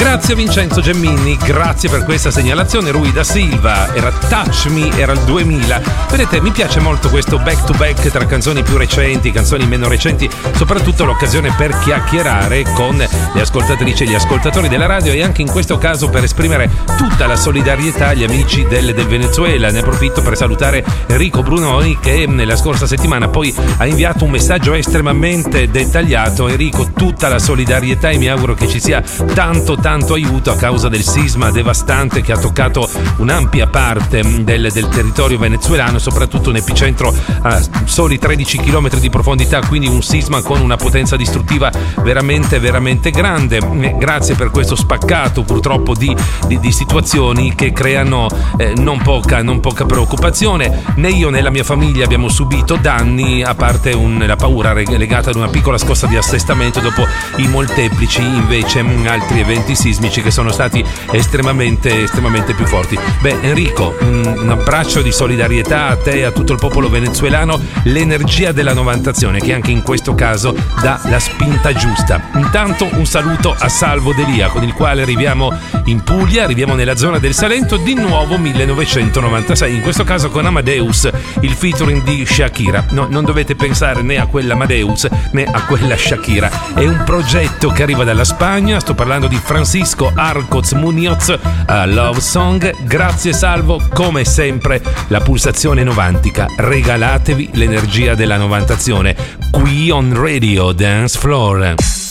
Grazie Vincenzo Gemmini, grazie per questa segnalazione. Rui da Silva, era Touch Me, era il 2000. Vedete, mi piace molto questo back to back tra canzoni più recenti, canzoni meno recenti, soprattutto l'occasione per chiacchierare con le ascoltatrici e gli ascoltatori della radio, e anche in questo caso per esprimere tutta la solidarietà agli amici del Venezuela. Ne approfitto per salutare Enrico Brunoni, che nella scorsa settimana poi ha inviato un messaggio estremamente dettagliato. Enrico, tutta la solidarietà, e mi auguro che ci sia tanto aiuto a causa del sisma devastante che ha toccato un'ampia parte del territorio venezuelano, soprattutto un epicentro a soli 13 km di profondità, quindi un sisma con una potenza distruttiva veramente grande. Grazie per questo spaccato purtroppo di situazioni che creano non poca preoccupazione. Né io né la mia famiglia abbiamo subito danni, a parte la paura legata ad una piccola scossa di assestamento dopo i molteplici invece altri eventi sismici che sono stati estremamente più forti. Enrico, un abbraccio di solidarietà a te e a tutto il popolo venezuelano, l'energia della novantazione che anche in questo caso dà la spinta giusta. Intanto un saluto a Salvo Delia, con il quale arriviamo in Puglia, arriviamo nella zona del Salento, di nuovo 1996, in questo caso con Amadeus, il featuring di Shakira. No, non dovete pensare né a quella Amadeus né a quella Shakira, è un progetto che arriva dalla Spagna. Sto parlando di Francisco Arcoz Muñoz, a Love Song. Grazie Salvo, come sempre la pulsazione novantica, regalatevi l'energia della novantazione qui on Radio Dance Floor.